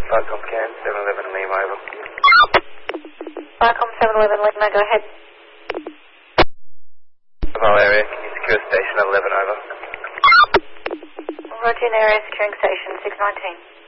Falcom Scan, 711 Lima, over. Falcom 711 Lima, go ahead. Bravo area, can you secure station at 11, over? Roger, in area securing station 619.